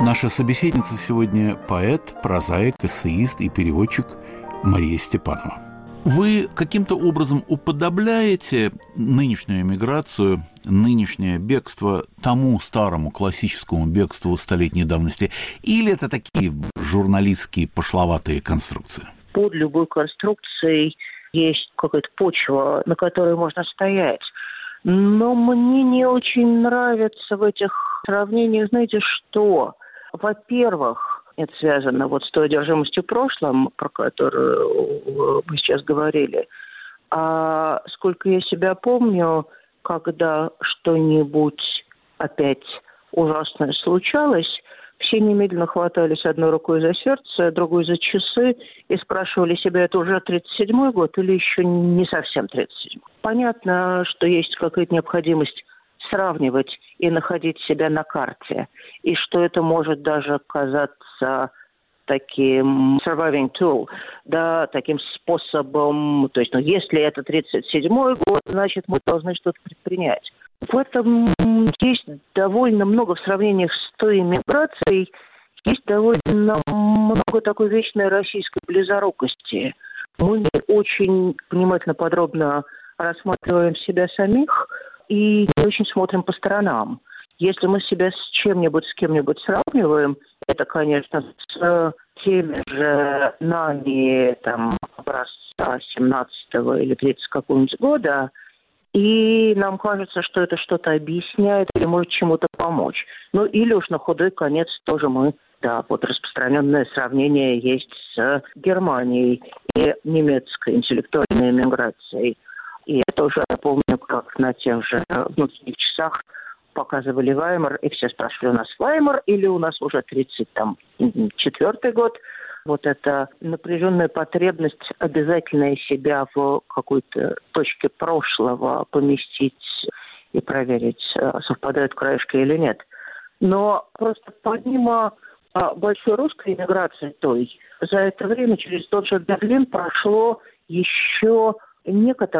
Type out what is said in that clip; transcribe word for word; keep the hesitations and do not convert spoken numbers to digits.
Наша собеседница сегодня поэт, прозаик, эссеист и переводчик Мария Степанова. Вы каким-то образом уподобляете нынешнюю эмиграцию, нынешнее бегство тому старому классическому бегству столетней давности? Или это такие журналистские пошловатые конструкции? Под любой конструкцией есть какая-то почва, на которой можно стоять. Но мне не очень нравится в этих сравнениях, знаете, что? Во-первых, это связано вот с той одержимостью прошлым, про которую мы сейчас говорили. А сколько я себя помню, когда что-нибудь опять ужасное случалось, все немедленно хватались одной рукой за сердце, другой за часы и спрашивали себя, это уже тридцать седьмой год или еще не совсем тридцать седьмой. Понятно, что есть какая-то необходимость сравнивать и находить себя на карте, и что это может даже казаться таким surviving tool, да, таким способом, то есть, ну, если это тридцать седьмой год, значит, мы должны что-то предпринять. В этом есть довольно много в сравнениях с той эмиграцией, есть довольно много такой вечной российской близорукости. Мы не очень внимательно, подробно рассматриваем себя самих и не очень смотрим по сторонам. Если мы себя с чем-нибудь, с кем-нибудь сравниваем, это, конечно, с теми же нами, там, образца семнадцатого или тридцатого какого-нибудь года, и нам кажется, что это что-то объясняет или может чему-то помочь. Ну, или уж на худой конец тоже мы, да, вот распространенное сравнение есть с Германией и немецкой интеллектуальной эмиграцией. И я тоже помню, как на тех же внутренних часах показывали Ваймар, и все спрашивали, у нас Ваймар или у нас уже тридцать четвёртый год. Вот эта напряженная потребность обязательно себя в какой-то точке прошлого поместить и проверить, совпадают краешки или нет. Но просто помимо большой русской эмиграции той, за это время через тот же Берлин прошло еще некоторое